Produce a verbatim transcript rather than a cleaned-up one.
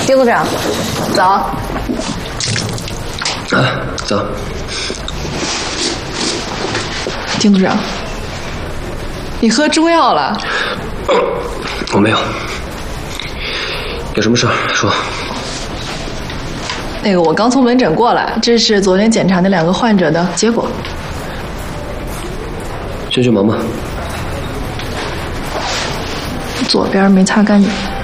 丁组长，早。 啊，早。 丁组长，你喝中药了？ 我没有。有什么事儿说？ 那个，我刚从门诊过来，这是昨天检查那两个患者的结果。 先去忙吧。 左边没擦干净。